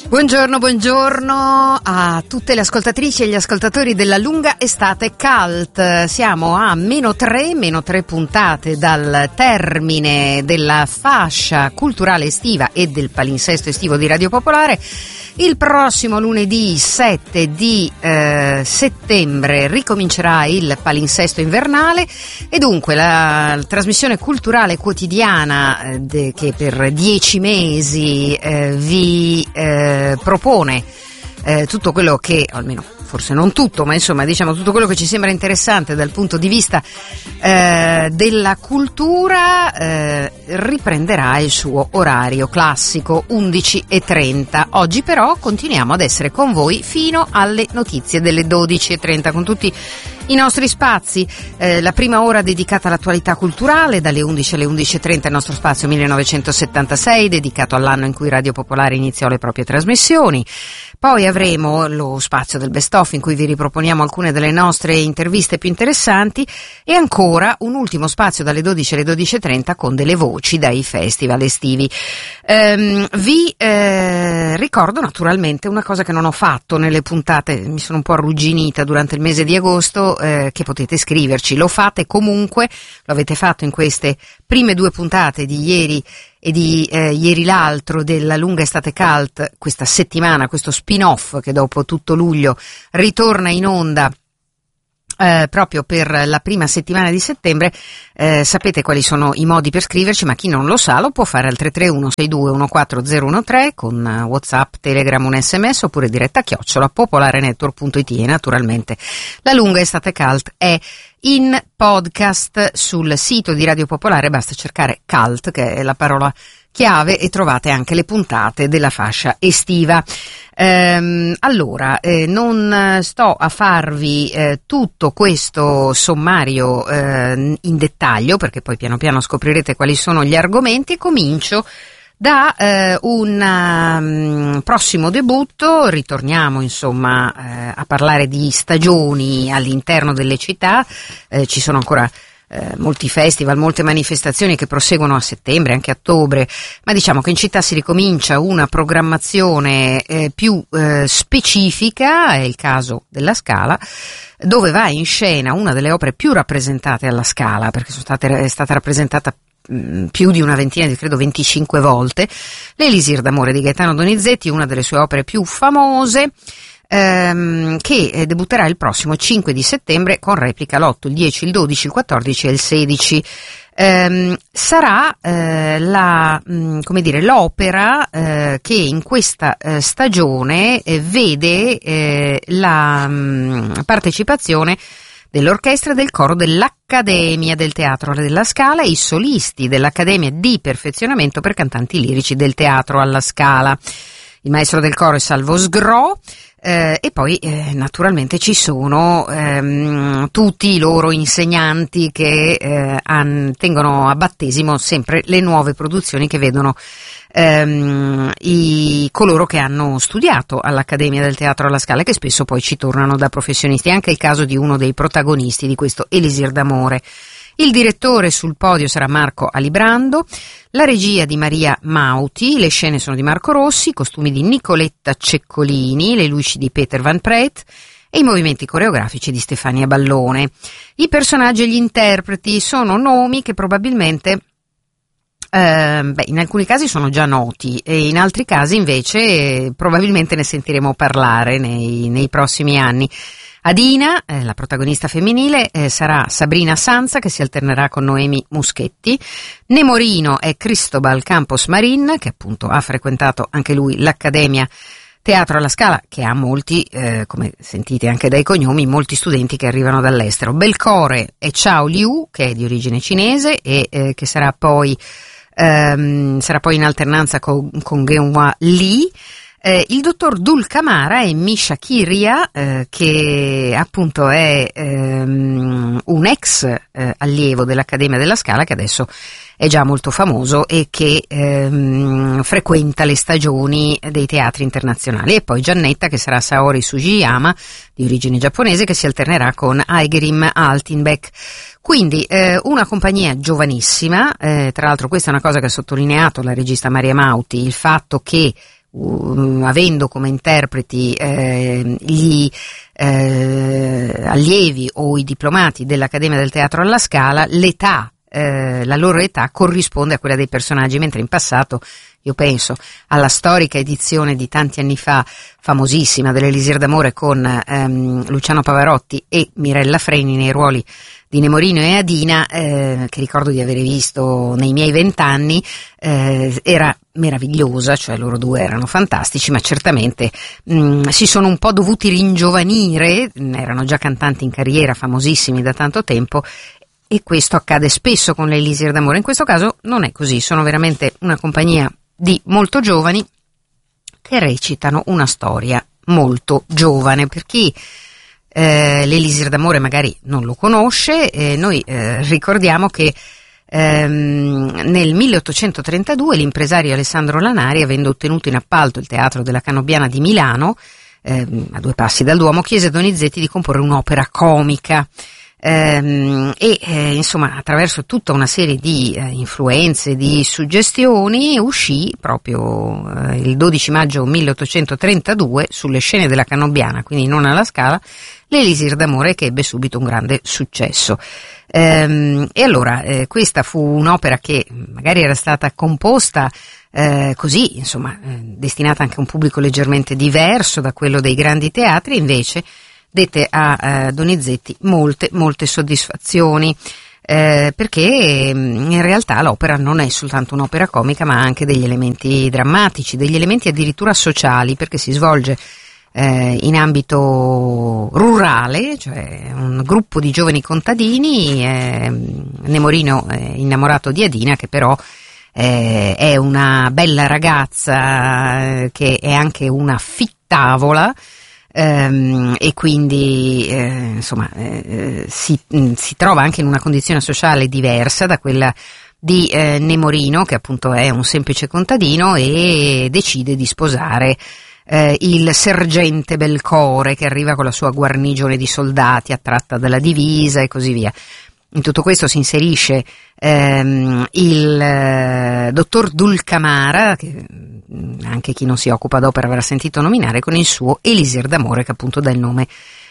Buongiorno a tutte le ascoltatrici e gli ascoltatori della lunga estate cult. Siamo a meno tre puntate dal termine della fascia culturale estiva e del palinsesto estivo di Radio Popolare. Il prossimo lunedì 7 di settembre ricomincerà il palinsesto invernale e dunque la trasmissione culturale quotidiana che per 10 mesi vi propone tutto quello che, almeno forse non tutto, ma insomma diciamo tutto quello che ci sembra interessante dal punto di vista della cultura, riprenderà il suo orario classico 11:30. Oggi però continuiamo ad essere con voi fino alle notizie delle 12:30 con tutti i nostri spazi. La prima ora dedicata all'attualità culturale, dalle 11 alle 11:30 il nostro spazio 1976 dedicato all'anno in cui Radio Popolare iniziò le proprie trasmissioni. Poi avremo lo spazio del best of in cui vi riproponiamo alcune delle nostre interviste più interessanti e ancora un ultimo spazio dalle 12 alle 12:30 con delle voci dai festival estivi. Vi ricordo naturalmente una cosa che non ho fatto nelle puntate, mi sono un po' arrugginita durante il mese di agosto, che potete scriverci. Lo fate comunque, lo avete fatto in queste prime 2 puntate di ieri e di ieri l'altro della lunga estate cult, questa settimana, questo spin-off che dopo tutto luglio ritorna in onda proprio per la prima settimana di settembre. Sapete quali sono i modi per scriverci, ma chi non lo sa lo può fare al 331 62 14013 con WhatsApp, Telegram, un SMS oppure diretta @popolarenetwork.it e naturalmente la lunga estate cult è in podcast sul sito di Radio Popolare, basta cercare cult, che è la parola chiave, e trovate anche le puntate della fascia estiva. Allora, non sto a farvi tutto questo sommario in dettaglio, perché poi piano piano scoprirete quali sono gli argomenti, e comincio da un prossimo debutto. Ritorniamo insomma a parlare di stagioni all'interno delle città. Ci sono ancora molti festival, molte manifestazioni che proseguono a settembre, anche a ottobre, ma diciamo che in città si ricomincia una programmazione più specifica. È il caso della Scala, dove va in scena una delle opere più rappresentate alla Scala, perché è stata rappresentata più di una ventina, credo 25 volte, l'Elisir d'amore di Gaetano Donizetti, una delle sue opere più famose, che debutterà il prossimo 5 di settembre con replica l'8, il 10, il 12, il 14 e il 16. Sarà l'opera che in questa stagione vede la partecipazione dell'orchestra e del coro dell'Accademia del Teatro della Scala e i solisti dell'Accademia di Perfezionamento per Cantanti Lirici del Teatro alla Scala. Il maestro del coro è Salvo Sgro, e poi naturalmente ci sono tutti i loro insegnanti che tengono a battesimo sempre le nuove produzioni che vedono coloro che hanno studiato all'Accademia del Teatro alla Scala, che spesso poi ci tornano da professionisti. È anche il caso di uno dei protagonisti di questo Elisir d'amore. Il direttore sul podio sarà Marco Alibrando, la regia di Maria Mauti, le scene sono di Marco Rossi, i costumi di Nicoletta Ceccolini, le luci di Peter Van Praet e i movimenti coreografici di Stefania Ballone. I personaggi e gli interpreti sono nomi che probabilmente in alcuni casi sono già noti e in altri casi invece probabilmente ne sentiremo parlare nei prossimi anni. Adina, la protagonista femminile, sarà Sabrina Sanza, che si alternerà con Noemi Muschetti. Nemorino è Cristobal Campos Marin, che appunto ha frequentato anche lui l'Accademia Teatro alla Scala, che ha molti, come sentite anche dai cognomi, molti studenti che arrivano dall'estero. Belcore è Chao Liu, che è di origine cinese e che sarà poi in alternanza con Geunhua Lee. Il dottor Dul Kamara è Misha Kiria, che appunto è un ex allievo dell'Accademia della Scala, che adesso è già molto famoso e che frequenta le stagioni dei teatri internazionali. E poi Giannetta, che sarà Saori Sugiyama, di origine giapponese, che si alternerà con Aigerim Altinbeck. Quindi una compagnia giovanissima, tra l'altro questa è una cosa che ha sottolineato la regista Maria Mauti, il fatto che avendo come interpreti gli allievi o i diplomati dell'Accademia del Teatro alla Scala, la loro età corrisponde a quella dei personaggi, mentre in passato, io penso alla storica edizione di tanti anni fa, famosissima, dell'Elisir d'amore con Luciano Pavarotti e Mirella Freni nei ruoli di Nemorino e Adina, che ricordo di aver visto nei miei 20 anni, era meravigliosa, cioè loro due erano fantastici, ma certamente si sono un po' dovuti ringiovanire, erano già cantanti in carriera, famosissimi da tanto tempo, e questo accade spesso con l'Elisir d'amore. In questo caso non è così, sono veramente una compagnia di molto giovani che recitano una storia molto giovane. Per chi l'Elisir d'amore magari non lo conosce, noi ricordiamo che nel 1832 l'impresario Alessandro Lanari, avendo ottenuto in appalto il Teatro della Canobbiana di Milano, a 2 passi dal Duomo, chiese a Donizetti di comporre un'opera comica. Insomma, attraverso tutta una serie di influenze, di suggestioni, uscì proprio il 12 maggio 1832 sulle scene della Canobbiana, quindi non alla Scala, l'Elisir d'amore, che ebbe subito un grande successo. E allora questa fu un'opera che magari era stata composta così, insomma, destinata anche a un pubblico leggermente diverso da quello dei grandi teatri, invece dette a Donizetti molte soddisfazioni, perché in realtà l'opera non è soltanto un'opera comica, ma ha anche degli elementi drammatici, degli elementi addirittura sociali, perché si svolge in ambito rurale, cioè un gruppo di giovani contadini, Nemorino innamorato di Adina, che però è una bella ragazza, che è anche una fittavola, e quindi si trova anche in una condizione sociale diversa da quella di Nemorino, che appunto è un semplice contadino, e decide di sposare il sergente Belcore, che arriva con la sua guarnigione di soldati attratta dalla divisa e così via. In tutto questo si inserisce il dottor Dulcamara, che anche chi non si occupa d'opera avrà sentito nominare, con il suo Elisir d'amore, che appunto dà il nome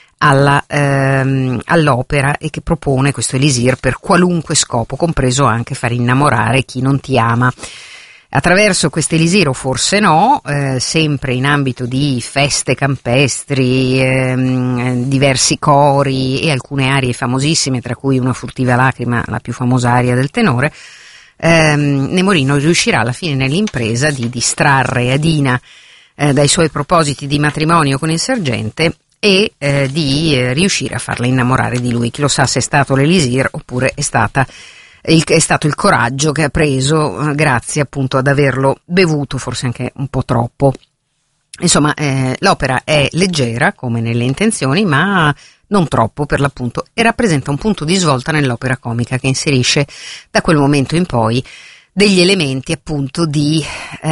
all'opera, e che propone questo Elisir per qualunque scopo, compreso anche far innamorare chi non ti ama. Attraverso questo Elisir, o forse no, sempre in ambito di feste campestri, diversi cori e alcune arie famosissime, tra cui Una furtiva lacrima, la più famosa aria del tenore, Nemorino riuscirà alla fine nell'impresa di distrarre Adina dai suoi propositi di matrimonio con il sergente e di riuscire a farla innamorare di lui. Chi lo sa se è stato l'Elisir oppure è stato il coraggio che ha preso grazie appunto ad averlo bevuto, forse anche un po' troppo. Insomma, l'opera è leggera come nelle intenzioni, ma non troppo per l'appunto, e rappresenta un punto di svolta nell'opera comica, che inserisce da quel momento in poi degli elementi appunto di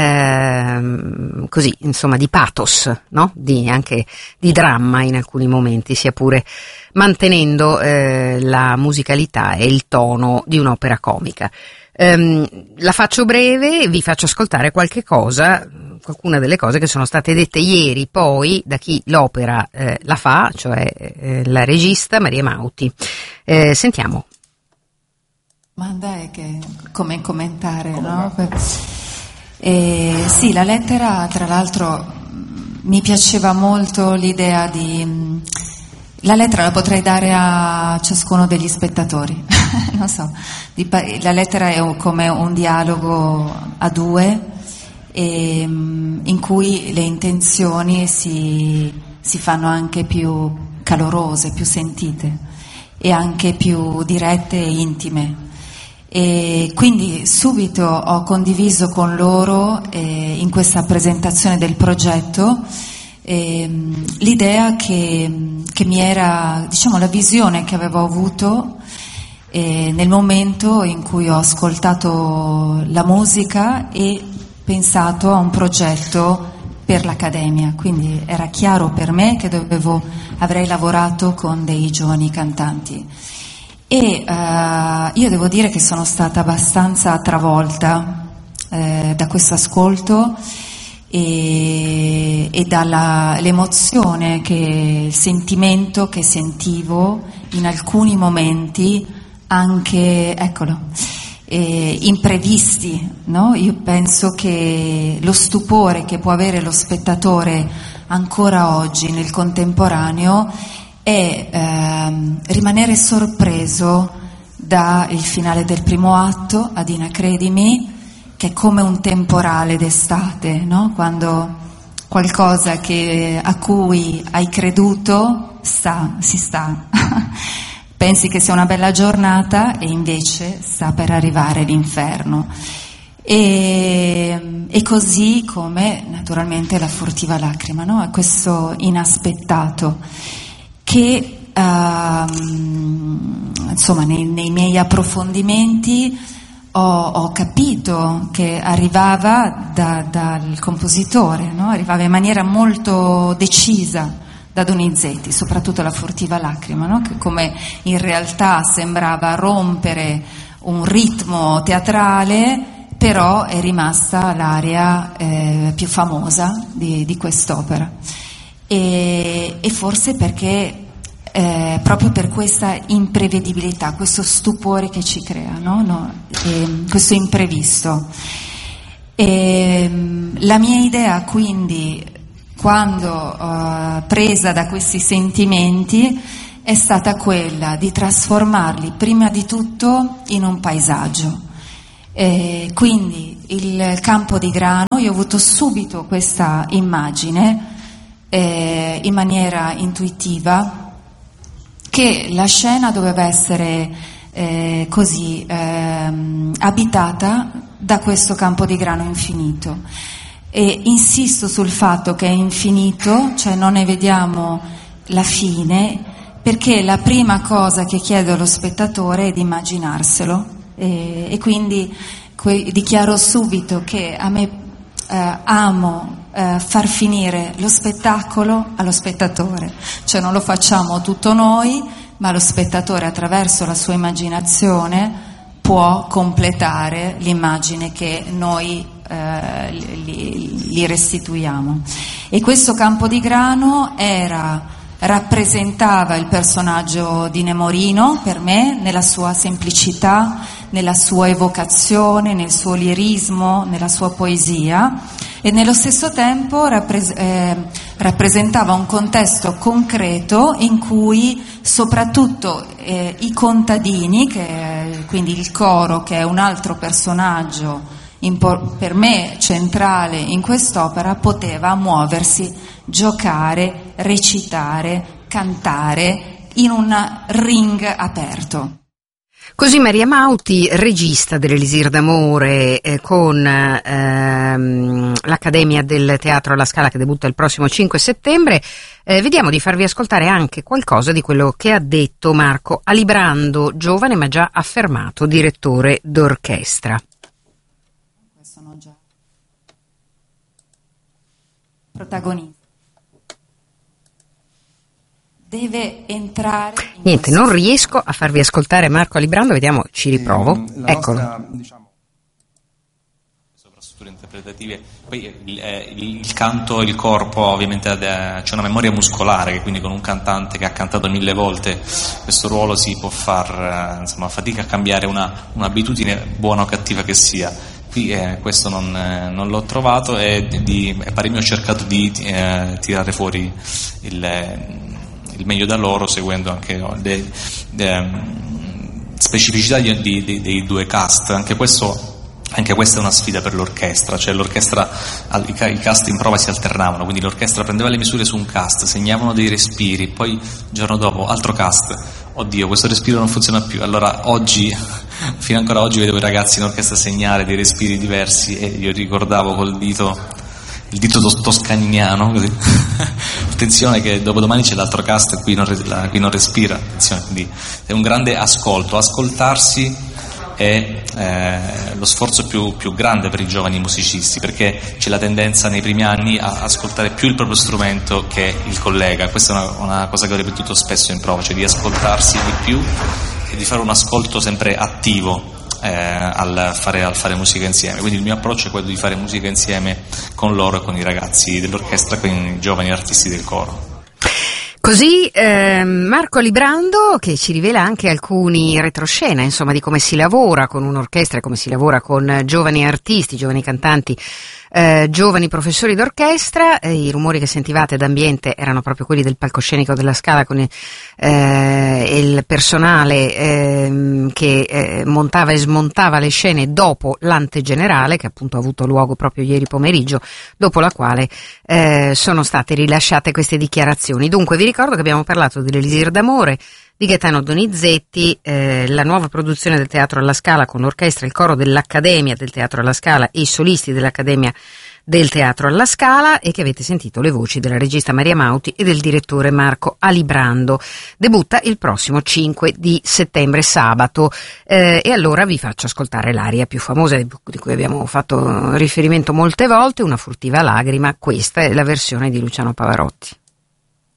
così, insomma, di pathos, no? Anche di dramma in alcuni momenti, sia pure mantenendo la musicalità e il tono di un'opera comica. La faccio breve, vi faccio ascoltare qualcuna delle cose che sono state dette ieri poi da chi l'opera la fa, cioè la regista Maria Mauti. Sentiamo. Domanda è che come commentare, no? Sì, la lettera, tra l'altro, mi piaceva molto l'idea di... La lettera la potrei dare a ciascuno degli spettatori, non so, la lettera è come un dialogo a due, in cui le intenzioni si fanno anche più calorose, più sentite e anche più dirette e intime. E quindi subito ho condiviso con loro in questa presentazione del progetto l'idea che mi era, diciamo, la visione che avevo avuto nel momento in cui ho ascoltato la musica e pensato a un progetto per l'Accademia. Quindi era chiaro per me che avrei lavorato con dei giovani cantanti. E io devo dire che sono stata abbastanza travolta da questo ascolto, e dall'emozione, il sentimento che sentivo in alcuni momenti, anche, eccolo, imprevisti, no? Io penso che lo stupore che può avere lo spettatore ancora oggi nel contemporaneo è rimanere sorpreso dal finale del primo atto, Adina credimi, che è come un temporale d'estate, no? Quando qualcosa a cui hai creduto si sta. Pensi che sia una bella giornata e invece sta per arrivare l'inferno. E così come naturalmente la furtiva lacrima, no? È questo inaspettato che insomma nei miei approfondimenti ho capito che arrivava dal compositore, no? Arrivava in maniera molto decisa da Donizetti, soprattutto la furtiva lacrima, no? Che come in realtà sembrava rompere un ritmo teatrale, però è rimasta l'aria più famosa di quest'opera, e forse perché proprio per questa imprevedibilità, questo stupore che ci crea, no? Questo imprevisto. La mia idea quindi, quando presa da questi sentimenti, è stata quella di trasformarli prima di tutto in un paesaggio. Quindi il campo di grano, io ho avuto subito questa immagine in maniera intuitiva, che la scena doveva essere così abitata da questo campo di grano infinito, e insisto sul fatto che è infinito, cioè non ne vediamo la fine, perché la prima cosa che chiedo allo spettatore è di immaginarselo, e quindi dichiaro subito che a me amo far finire lo spettacolo allo spettatore, cioè non lo facciamo tutto noi, ma lo spettatore attraverso la sua immaginazione può completare l'immagine che noi gli restituiamo. E questo campo di grano rappresentava il personaggio di Nemorino per me, nella sua semplicità, nella sua evocazione, nel suo lirismo, nella sua poesia, e nello stesso tempo rappresentava un contesto concreto in cui soprattutto i contadini, quindi il coro, che è un altro personaggio per me centrale in quest'opera, poteva muoversi, giocare, recitare, cantare in un ring aperto. Così Maria Mauti, regista dell'Elisir d'Amore, con l'Accademia del Teatro alla Scala, che debutta il prossimo 5 settembre, vediamo di farvi ascoltare anche qualcosa di quello che ha detto Marco Alibrando, giovane ma già affermato direttore d'orchestra. Sono già protagonisti. Deve entrare. Niente, non riesco a farvi ascoltare Marco Alibrando, vediamo, ci riprovo. Eccolo. Sovrastrutture interpretative, poi il canto, il corpo, ovviamente c'è una memoria muscolare, che quindi con un cantante che ha cantato 1000 volte questo ruolo si può far fatica a cambiare un'abitudine, buona o cattiva che sia. Qui questo non l'ho trovato, e pare mio ho cercato di tirare fuori il meglio da loro, seguendo anche specificità dei due cast. Anche questa è una sfida per l'orchestra, cioè l'orchestra, i cast in prova si alternavano, quindi l'orchestra prendeva le misure su un cast, segnavano dei respiri, poi il giorno dopo altro cast, oddio questo respiro non funziona più, allora fino ancora oggi vedevo i ragazzi in orchestra segnare dei respiri diversi, e io ricordavo il dito toscaniano, così. Attenzione che dopodomani c'è l'altro cast, qui non respira, attenzione, quindi è un grande ascoltarsi è lo sforzo più grande per i giovani musicisti, perché c'è la tendenza nei primi anni a ascoltare più il proprio strumento che il collega. Questa è una cosa che ho ripetuto spesso in prova, cioè di ascoltarsi di più e di fare un ascolto sempre attivo, al fare musica insieme. Quindi il mio approccio è quello di fare musica insieme con loro e con i ragazzi dell'orchestra, con i giovani artisti del coro. Così Marco Alibrando, che ci rivela anche alcuni retroscena, insomma, di come si lavora con un'orchestra, come si lavora con giovani artisti, giovani cantanti, giovani professori d'orchestra. I rumori che sentivate d'ambiente erano proprio quelli del palcoscenico della Scala, con il personale che montava e smontava le scene dopo l'antegenerale, che appunto ha avuto luogo proprio ieri pomeriggio, dopo la quale sono state rilasciate queste dichiarazioni. Dunque vi ricordo che abbiamo parlato dell'Elisir d'Amore, di Gaetano Donizetti, la nuova produzione del Teatro alla Scala con l'orchestra, il coro dell'Accademia del Teatro alla Scala e i solisti dell'Accademia del Teatro alla Scala, e che avete sentito le voci della regista Maria Mauti e del direttore Marco Alibrando. Debutta il prossimo 5 di settembre, sabato, e allora vi faccio ascoltare l'aria più famosa di cui abbiamo fatto riferimento molte volte, Una furtiva lagrima. Questa è la versione di Luciano Pavarotti.